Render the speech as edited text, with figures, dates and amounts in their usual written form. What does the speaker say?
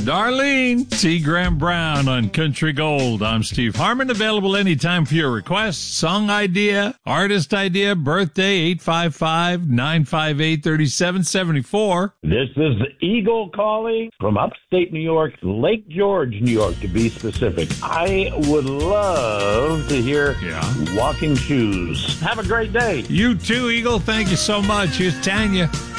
Darlene, T. Graham Brown on Country Gold. I'm Steve Harmon, available anytime for your requests, song idea, artist idea, birthday, 855-958-3774. This is Eagle calling from upstate New York, Lake George, New York, to be specific. I would love to hear Walking Shoes. Have a great day. You too, Eagle. Thank you so much. Here's Tanya.